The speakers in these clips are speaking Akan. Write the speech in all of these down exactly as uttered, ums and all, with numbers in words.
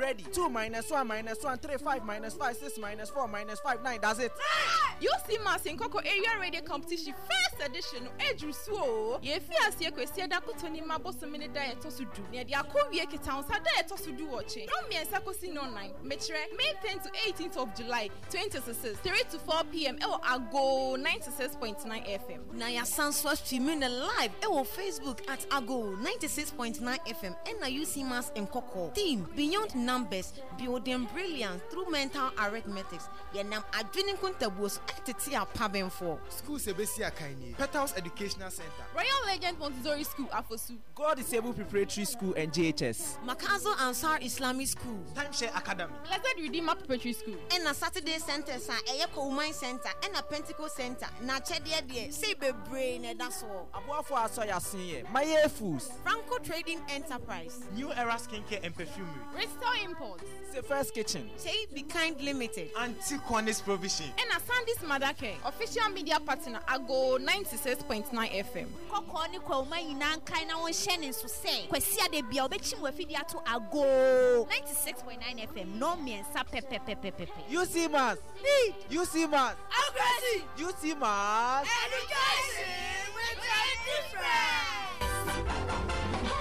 ready. two minus one minus one, three, five minus five, six minus four minus five, nine. That's it. You see Mass in Coco Area Radio Competition first edition. Eju so. Ye fi asie kwesi da kotoni maboso mini da eto su du. Ne dia ko wie kita onsa da eto su du oche. No me ensa kosi no nine. Metre May tenth to eighteenth of July twenty twenty-six, three to four p.m. E wo Ago ninety-six point nine F M. Na ya Sanswa streaming live e wo Facebook at Ago ninety-six point nine F M. And na you see Mass in Coco. Team Beyond Numbers, building brilliance through mental arithmetics. Ye nam adwinin kuntabos atete apaben for. School Sebesi Akaini, Petals Educational Center, Royal Legend Montessori School Afosu, God Disabled Preparatory School and J H S, Makazo Ansar Islamic School, Timeshare Academy, Blessed Redeemer Preparatory School, and a Saturday Center sa Eyeko Women Center and a Pentecost Center. Na chedie die say be brain and that's all. Abuafo Asoya Sinye, Maye Foods, Franco Trading Enterprise, New Era Skincare and Perfumery, Restore Imports, Safest Kitchen, Say Be Kind Limited, Anti-Cornish Provision, and a Sandy's Mother Care, official media partner Ago ninety-six point nine F M. Koko ni kwa uma ina nkai na won hye so say kwasi ade bia obechi mu afidi ato Ago ninety-six point nine F M no miensa pepe pepe pepe. You see Mass, lead. You see Mass, Aggressive. you see Mass, Education with a difference.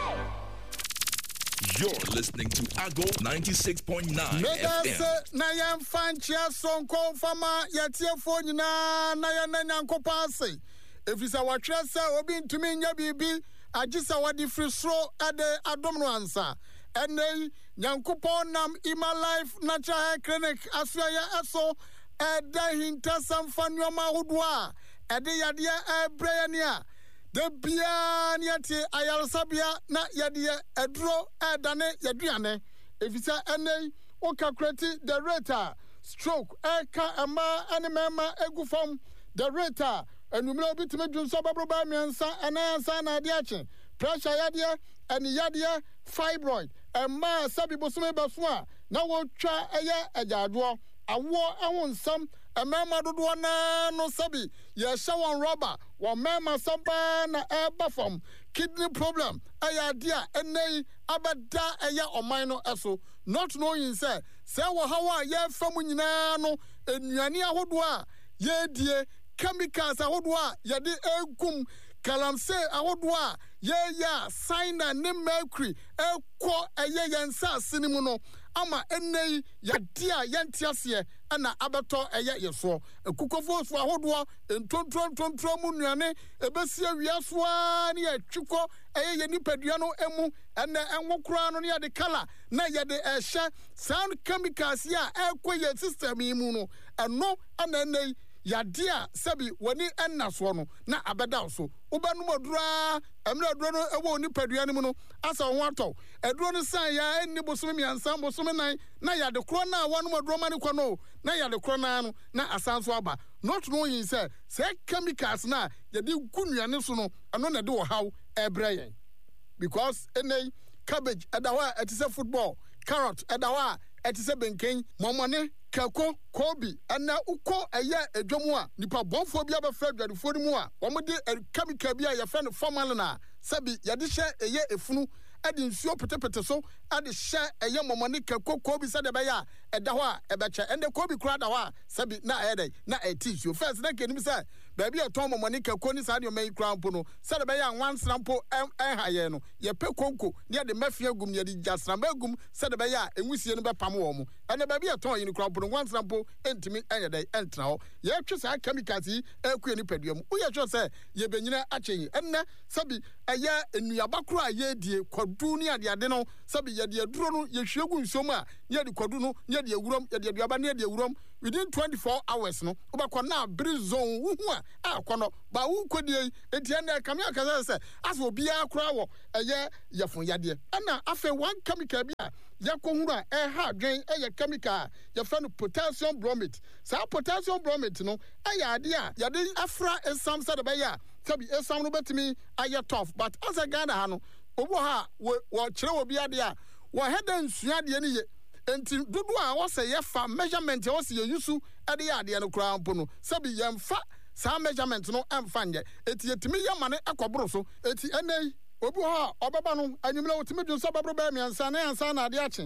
You're listening to Ago ninety-six point nine F M. Na yam fanchia sonko fama yatie phone na na ya na nyankopɔ ase. Efisa watwe se obi ntumi nya bibi agisa wadi free sro ade adom no ansa. Ene nyankopɔ nam Ima Life Natural Clinic asua eso eda hinta samfa nyoma hodwa ede yade ebrɛ ne a de bia ne ate ayalsabia na yade edro edane yaduane. Efisa ene o calculate the rate stroke eka ama animema egufom the rate enumero bitime dunso babro ba miensa enansa na ade ache pressure yade eni yade fibroid emma sabi bosume baso a na wo twa eye ajaado awo awonsam emma dodo na no sabi ye hye won rubber won mema samba na eba fam kidney problem aya dia enei abada eye oman no eso not knowing say say wo hawa ye fam nyina no enuane ahodo a ye die chemicals ahodo a ye de egum kalamse ahodo a ye ya signa ne mercury ekọ eye yensa asinimu no ama enei ya dia yentiase ana abeto eye yeso ekukofo so ahodo entontron tontron mu nuane ebesi awiaso a ne atwiko eye ye nipadua no emu ene enwokura no ne ya de kala na ye de ehye sound chemicals ya ekọ ye system yi mu no eno ana enei yadia sabi woni ennaso no na abeda so ubanu modura emre aduro no ewo ni padua ni mu no asa ho atọ aduro no san ya enni bosome miansa bosome nan na yade kro na wonu moduro mani kwa no na yade kro na no na asanso aba not knowing say say chemicals na yade gunuane so no eno na de wo haw ebrayen because enei cabbage edawa etise football carrot edawa etise benken momone kako kobi ana uko eye edwomu a nipa bonfo bia be fra dwadefo ni mu a omode chemical bia ye fra no formal na sabi yade hye eye efunu ade nsuo petepete so ade hye eye momone kako kobi sade be ya eda ho a ebeche ende kobi kura da ho a sabi na ede na etissue first na kenim say ba bia ton momone kako ni sade o mai kura mpo no sade be ya nwansra mpo enhaye no ye pe konko ne de mafia gum ye de jasra magum sade be ya enwusie no be pam wo mu ene ba bia ton yi ni kura mpo nwansra mpo entimi enyede entra ho ye twe sa chemicals yi ekue ni padua mu uye twe se ye benyina achen enne sabi eye enuaba kura ye die kwadu ni ade ade no sabi ye de duro no ye hwegu nsom a ye de kwadu no ye de ewurom ye de aduaba ne de ewurom within twenty-four hours no obakọ na bri zone wuhu a akono ba wu kodie enti enne kamia kaza se aso bia kura wo eye yefun yade ana afa one chemical bia yakohuru a e ha dwen eye chemical ye fa no potassium bromate sa potassium bromate no eye ade a yade afra esam sa de be ya sabi esam no betimi aye tough but as a Ghana ha no obo ha wo kire obi ade a wo heda nsua de ne ye enti dudu a wo se ye fa measurement wo se ye yusu ade ya ade no kura mpo no sabi ye mfa sa measurement no emfa nje eti yetimi ye mane akoboro so eti enei obi ha obaba no anyimle otimi dwonso babro ba miansa na ansa na ade ache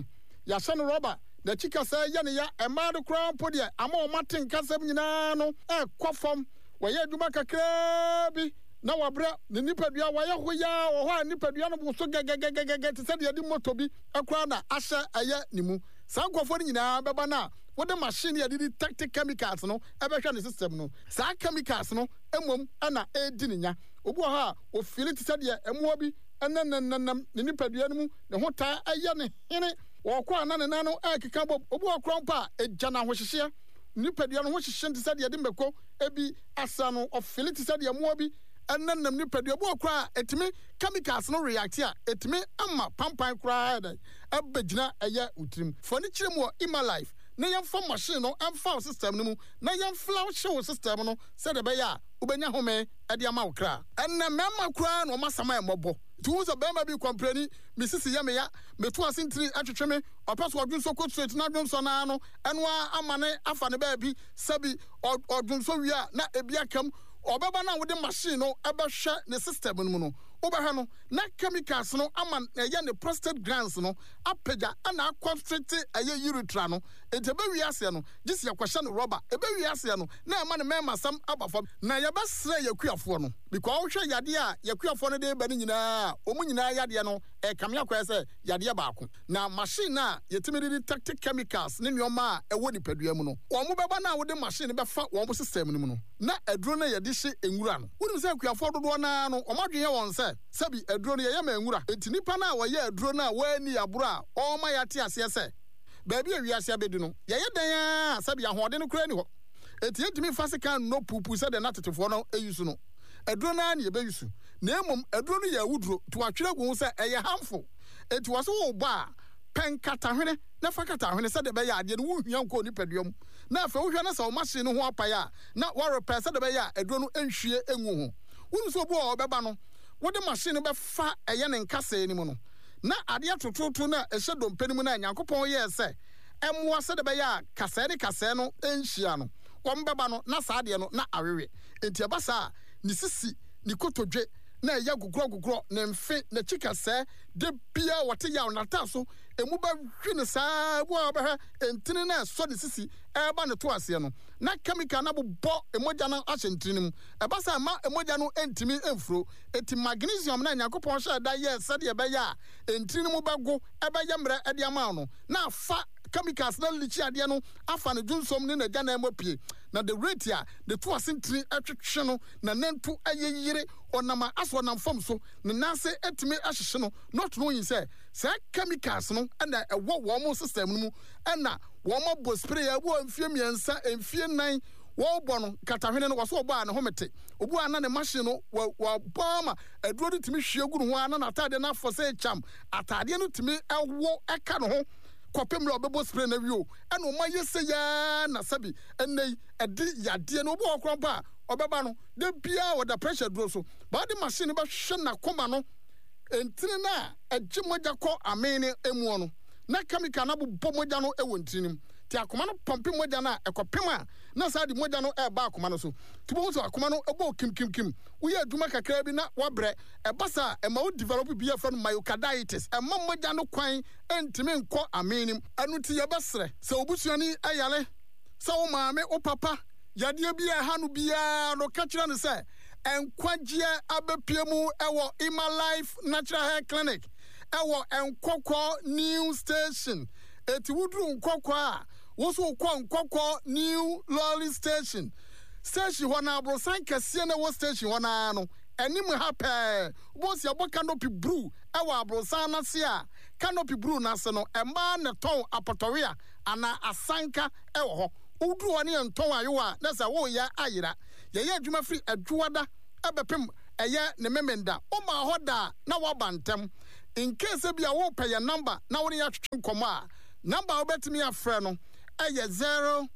ya sha no rubber na chika sa ya ne ya ema de kra mpo de ama o maten kasam nyina no e kwafom waye adwuma kakra bi na wabra ne nipadua waye hoya wo ho nipadua no bo so gagagagagaga te se de de moto bi akra na ahye aye nimu sa nkofo nyina beba na wode machine ya de tactic chemicals no ebehwa ne system no sa chemicals no emom ana edi nya obu ha o feel te se de emo bi enananam ne nipadua no mu ne ho ta aye ne hene wo kwa na ne nano akeka bob obu akrompa egya na ho hyehye nipadua no ho hyehye te se de de mbeko ebi asa no o feel te se de emo bi enanam nipadua obu akra etimi chemicals no react a etimi ama pampan kra da abegina eye utrim foni kire mu ima life na yam fa machine no amfa system no mu na yam flow show system no se de be ya ubenya home e de ama kra enna mema kra no masama e mobo tu so be ma bi complain mi sisi ya me ya me to asintiri atwetwe me opaso odwunso ko straight na dwunso na no enwa amane afa ne ba bi sabi odwunso wi a na ebi akam obeba na wode machine no ebehwe ne system no mu no obehwe no na chemicals no ama eye ne prostate glands no apega ana constrict eye urethra no etebe wi ase no gisi yakwahye no rubber ebe wi ase no na ema ne mema sam abafo na ye besre yakuafo no because wo hwe yade a yakuafo no de ba ni nyina omu nyina yade no e kamya kwa se yade baako na machine na yetimi de tactic chemicals ne nyoma a ewo nipadua mu no omu beba na wode machine befa wo system no mu no na aduro na yade hye enwura no wonim se yakuafo dodo na no omadwe ye won se sabi aduro no ye ma enwura enti nipa na wo ye aduro na wani aburo a o ma yate ase se baabi a wiase abedu no ye ye dan a sabi ahode no kura ni ho enti entimi fase kan no pupu se de na tetefo no eyusu no aduro na na ye beyusu na emom aduro no ye awuduro to atwere gu se eye harmful enti wo so wo ba pen katahwene na fa katahwene se de be ya ade no wo hia nko nipaduam na afa wo hwa na se o machine no ho apaya na wo repair se de be ya aduro no enhwie enwu ho wo so bo o beba no wo de machine be fa eye ne nkasa ni mu no na ade atototo na ehye dompani mu na Nyankopon ye se emwa se de be ya kasa ne kasa no enhia no wo mbeba no na sa ade no na awewe enti abasa ni sisi ni kotodwe na ya gugro gugro na mfe na chika se de bia wote ya onata so emu ba hwe ne saa bo ba entini na so de sisi e ba ne to ase no na chemical na bo emoja na ahyentini e ba sa ma emoja no entimi emfuro eti magnesium na Yakopon hye da ye se de be ya entini mu bago e ba ya mra e de ama no na fa chemicals na lichi ade no afa ne dwunsom ne na gya na emopie na the rate ya the two asentri atwetwe no na nantu ayeyire onama aso nam fam so na nase etimi ahyehye no not knowing say say chemicals no na ewo wo mo system no mu na wo mo bo spray ya bo amfie miensa amfie nan wo bo no katahwene no wo so bo a ne homete obu ana ne machine no wo boma aduro de timi hwie gu no ho ana na atade na afo say cham atade no timi ewo eka no ho kopem lo bebo spray na wi o ena o mayese ya na sabi enei edi yade no obo okrompa obeba no de bia wo da pressure duro so ba de machine ba hwe na koma no entini na agye moja ko amene emu no na chemical na bo moja no ewo ntinim ti akoma no pompe moja na ekopem a na sa di moja no e ba akoma no so ti bo so akoma no ebo kim kim kim wo ye adwuma kakra bi na wabre e basa e ma wo develop bi afra no myocarditis e ma moja no kwan entimi nko amenim anu ti ye besre se obusuani ayale se wo maame o papa yade bi e hanu bia no ka kira ne se enkwagye abepiemu ewo Ima Life Natural Hair Clinic ewo enkokọ new station eti wudru nkokọ a woso kọ nkokọ new lolly station station ho na abrosan kese na wo station ho na no enim ha pe bosi abo canopy brew ewo abrosan na se a canopy brew na se no emba ne ton apotoria ana asanka ewo ho wudru ho ne nton ayo a na se wo ya ayira ye ye adwuma free adwuada ebepem eye ne memenda o ma hoda na wabantem in case bia wo pay your number na wo ya twetwe nkomo a number obetimi afre no eye zero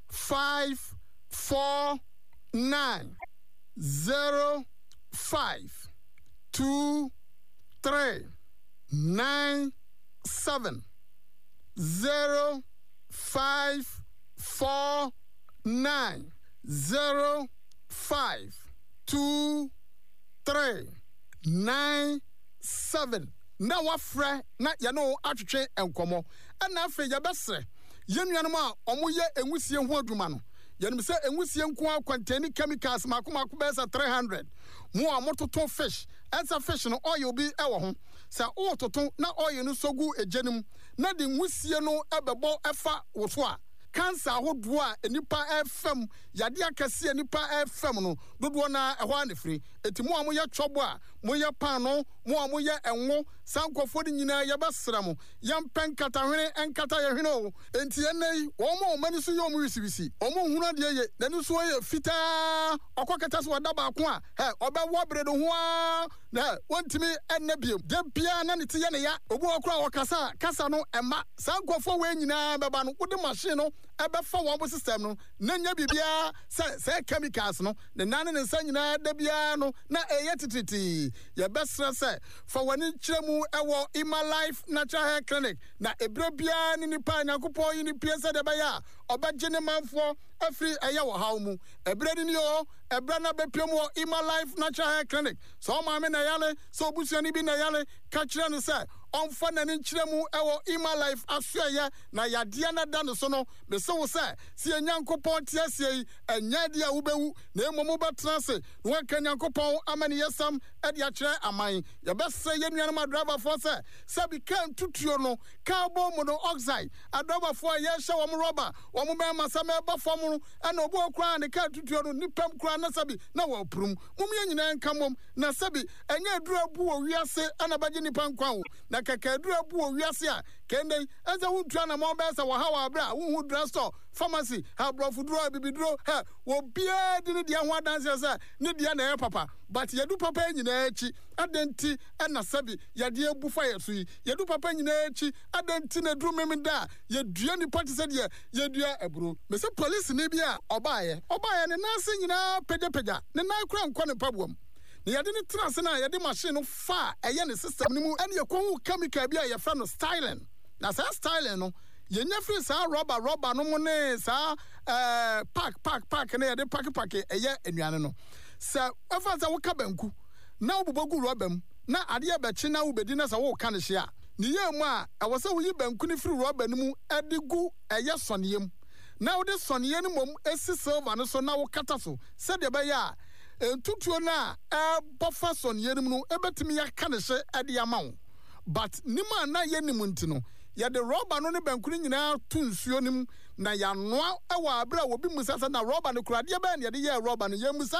five four nine zero five two three nine seven zero five four nine zero five two three nine seven na wafrɛ na yɛ no atwetwe enkomo ɛna afa ya bɛsrɛ yenuanom a ɔmo yɛ enwusie ho adwuma no yɛnim sɛ enwusie nko contain chemicals makoma ko bɛsa three hundred mo a mototo fish ɛnsa fish no oil bi ɛwɔ ho sɛ o toto na oil no sogu ejenim na de nwusie no ɛbɛbɔ ɛfa wo so a cancer ahodoɔ a enipa ɛfam yade akɛse enipa ɛfam no dodoɔ na ɛhɔ anefiri eti mo a mo yɛ twɔbo a mo yɛ pan no mo a mo yɛ enwo sankɔfo de nyinaa yɛbɛsra mo yɛmpɛn katahwene ɛnkata yɛhwene o enti ɛnɛ wɔn mo mani so yɛ ɔmo wisibisi ɔmo hunu adeɛ yɛ n'ani so yɛ fitaa ɔkɔ kɛtɛ so wɔda baako a ɛ ɔbɛwɔ bere do ho a na wɔntimi ɛnɛ biem de bia na ne ti yɛ ne ya obu ɔkora wɔkasa kasa no ɛma sankɔfo wɔ nyinaa bɛba no wode machine no ɛbɛfa wɔn bo system no na nya bibia sɛ sɛ chemicals no ne nan ne nsa nyinaa da bia no na ɛyɛ tititi yɛbɛsrɛ sɛ fa wɔne kyerɛ mu ɛwɔ Ima Life Natural Hair Clinic na ebire bia ne nipa nyankopɔn yi ne pie sɛ de bɛyɛ a ɔbɛgye ne manfoɔ afiri ɛyɛ wɔ haw mu ebire ni o ebire na bɛpiem wɔ Ima Life Natural Hair Clinic so maame na yale so obusuani bi na yale ka kyerɛ no sɛ ɔmfa n'ani nkyerɛ mu ɛwɔ Ima Life asoɛyɛ na yadeɛ na da no so no mese wo sɛ si nyankopɔn te asie yi ɛnyɛ de a wobɛwu na mmom wobɛtena se na wɔka nyankopɔn amane yɛsam ɛde akyerɛ aman yɛbɛsɛ yɛ nuanom adriverfoɔ sɛ sɛ bi ka ntutuo no carbon monoxide adriverfoɔ a yɛhyɛ wɔn rɔba wɔn bɛma sɛ mɛba fam no ɛna obo okura ne ka tutuo no nipam kura na sɛbi na wɔprum mum yɛ nyinaa nka mom na sɛbi ɛnyɛ aduru abu wɔ wiase ɛna bɛgye nipa nkwa wo na kɛkɛ aduru abu wɔ wiase a kɛndɛn ɛsɛ wontua na ma ɔbɛsɛ wɔ ha wɔ abra wohu drugstore pharmacy habrɔfo duro bibiduro ha wɔ bia de ne dia ho adanse sɛ ne dia na ɛyɛ papa but yɛdu papa nyinaa akyi adenti ɛna sɛbi yɛde abu fa yɛ so yi yɛdu papa nyinaa akyi adenti na duru memeda yɛdua nipa te sɛ deɛ yɛdua aburo mese police ne bi a ɔbaayɛ ɔbaayɛ ne nanse nyinaa pegyapegya ne nan kora nkɔ ne pabuam ne yɛde ne trase na yɛde machine no fa ɛyɛ ne system ne mu ɛne yɛkɔhu chemical bi a yɛfrɛ no styling na saa styling no yɛnya firi saa rubber rubber no mu ne saa ɛɛ pack pack pack ne yɛde pack pack ɛyɛ anuane no sɛ ɛfa sɛ woka banku na wobobɔ gu rubber mu na adeɛ bɛkye na wobɛdi na sɛ woka ne hye a ne yɛ mu a ɛwɔ sɛ woyi banku ne firi rubber no mu ɛde gu ɛyɛ sɔneɛm na wode sɔneɛ no mom esi silver no so na wokata so sɛdeɛ ɛbɛyɛ a ntutuo no a ɛbɔ fa sɔneɛ no mu no ɛbɛtumi yɛaka ne hye ɛde ama wo but nim a na yɛnim nti no yɛde rɔba no ne banku no nyinaa to nsuo no mu na yɛanoa ɛwɔ abere a wɔbi musa sɛ na rɔba no koradeɛ bɛɛ ne yɛde yɛɛ rɔba no yɛmusa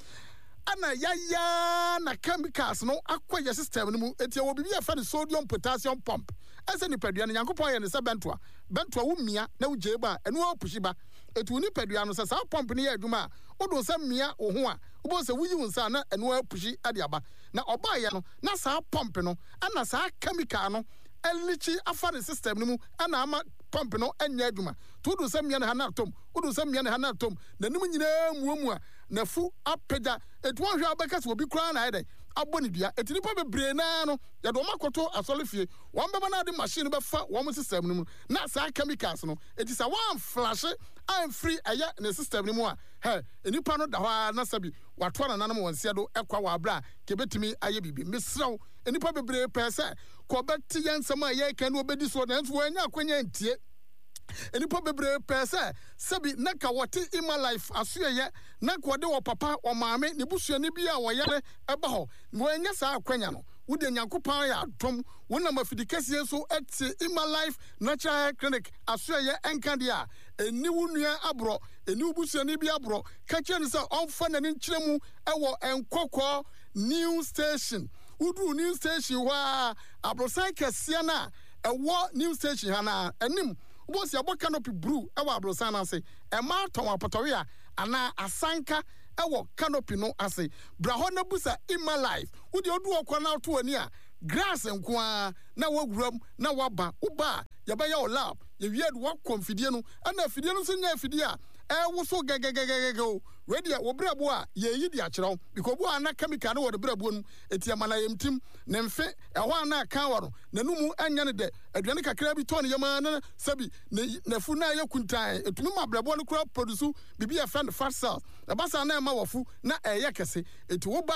ana yɛya na chemicals no akɔ yɛ system no mu eti ɛwɔ bibi yɛfɛ no sodium potassium pump ɛsɛ nipadua no nyankopɔn yɛ ne sɛ bɛntoa bɛntoa wo mmia na wo gye ba ɛno apushi ba eti wo nipadua no sɛ saa pump no yɛ adwuma a wodo sɛ mmia wo ho a wobɔ sɛ woyi wo nsa na ɛno apushi ade aba na ɔbaayɛ no na saa pump no ana saa chemical no ɛlikyi afa ne system no mu ana ama pump no ɛnyɛ adwuma to wodo sɛ mmia ne ha na atom wodo sɛ mmia ne ha na atom n'anim nyinaa muamu a nafu apagya etu wɔn hwɛ abɛka sɛ obi koraa na ayɛ dɛ abɔ ne dua eti nipa bebree naa no yɛde wɔn akɔto asɔre fie wɔn bɛba na de machine bɛfa wɔn system no mu na saa chemicals no eti sɛ wɔn flash amfiri ɛyɛ ne system no mu a hɛ nipa no da hɔ a na sɛbi watoa na nanam wɔn nsia do ɛkwa wɔ abira kebetumi ayɛ bibi mesrɛw nipa bebree pɛɛ sɛ kɔbɛte yɛn nsɛm a yɛreka no obɛdi so nanso wɔn anya akɔnya ntie enipa bebree pɛɛ sɛ sɛbi na ka wɔte Ima Life asoɛyɛ na ka wɔde wɔ papa wɔ maame ne busuani bi a wɔyɛre ɛba hɔ wɔanya saa akwanya no wode nyankopɔn yɛ adom wonam afidi kɛseɛ so ɛte Ima Life Natural Hair Clinic asoɛyɛ ɛnka deɛ a ɛni wo nua aborɔ ɛni wo busuani bi aborɔ ka kyerɛ no sɛ ɔmfa n'ani nkyerɛ mu ɛwɔ nkɔkɔɔ new station woduru new station hɔ a aborosan kɛseɛ no a ɛwɔ new station ha na anim bosi abo canopy brew ewa abrosan ase e ma ton apotore a ana asanka ewo canopy no ase bra ho na busa Ima Life wodi odu okwa na to ani a grass nko a na waguram na waba uba ye ba ya o lab ye wied wo konfidie no ana afidie no so nya afidie a e wo so gegegegege ready wo brabo a ye yi di akyerew because bo ana chemical no wo de brabo no etia mana yemtim ne mfe e ho ana kan waro nanumu anya ne de aduane kakra bi ton yema na sabi na fu na ye kuntan etumi ma brabo no kura produce bibi e friend fat cells e basa na ma wafu na eye kese eti wo ba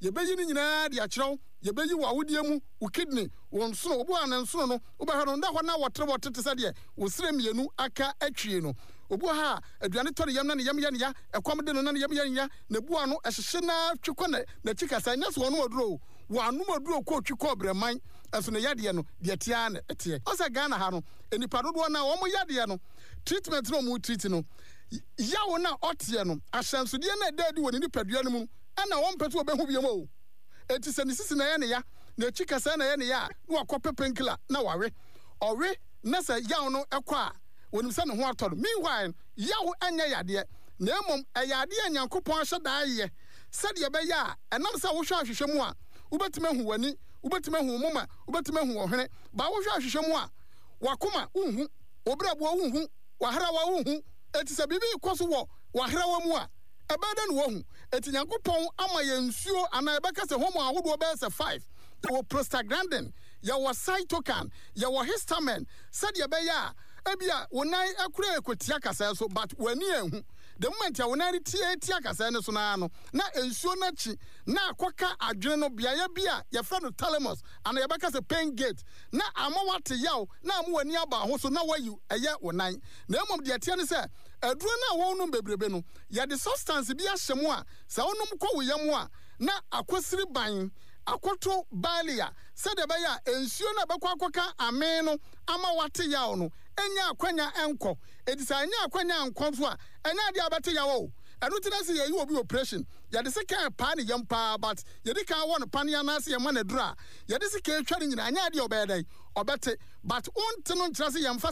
yɛbɛyi ni nyinaa de akyerɛw yɛbɛyi wo awodie mu wo kidney wo nsono obu an nsono no wobɛhwɛ no nda hɔ na wɔtere wɔtete sɛ deɛ wo sere mienu aka atwie no obu ha aduane tɔre yam na ne yam yɛ ne ya ɛkɔm de no na ne yam yɛ ne ya na bua no ɛhyehye na twekɔ na na chikasa nya so wɔn oduro wo anum oduro kɔ twekɔ breman ɛso ne yadeɛ no deɛ tia na ɛteɛ ɔsɛ Ghana ha no enipa dodoɔ na wɔn yadeɛ no treatment no mu treat no yawo na ɔteɛ no ahyɛnsodeɛ na ɛda di wɔ ne nipadua no mu ɛna wɔn pɛto ɔbɛhu biam o eti sɛ ne sisi na yɛ ne ya na chikasa na yɛ ne ya na wakɔ pepenkila na wawe ɔwe na sɛ yawo no ɛkɔ a wɔnim sɛ ne ho atɔ no meanwhile yawo anya yadeɛ na emom ɛyadeɛ nyankopɔn ahyɛ daayɛ sɛdeɛ bɛyɛ a ɛnam sɛ wohwɛ ahwehwɛ mu a wobɛtumi ahu w'ani wobɛtumi ahu moma wobɛtumi ahu ɔhwene ba wohwɛ ahwehwɛ mu a wakoma unhu obrɛboa unhu wahrawa unhu eti sɛ bibi kɔ so wɔ wahrawa mu a ɛbɛda no wahu eti nyankopɔn ama yɛ nsuo ana ɛbɛka sɛ homo ahodoɔ bɛyɛ sɛ five yɛwɔ prostaglandin yɛwɔ cytokine yɛwɔ histamine sɛdeɛ bɛyɛ a ebia wonan akura ekotia kasa so but wani ehu the moment ya wonan tie tie kasa ne so na no na ensuo na chi na akoka adwene no biaye bia ye fra no thalamus ana ye beka se pain gate na amawate yaw na am wani aba ho so na wayi eye wonan na emom de tie ne se aduro na wonum bebrebe no ye de substance bi ahyem a se wonum kɔ wo yam a na akosiri ban akoto balia said the baya ensuo na bekwa akoka amen no ama wate yaw no enya akwanya enko edisa enya akwanya enko so a enya de abate yawo enu tina se yeyi obi operation ya de se kan pa ne yam pa but ye de kan won pa ne na se yema na dura ye de se kan twa ne nyina enya de obedai obete but on tino nkyerɛ se yemfa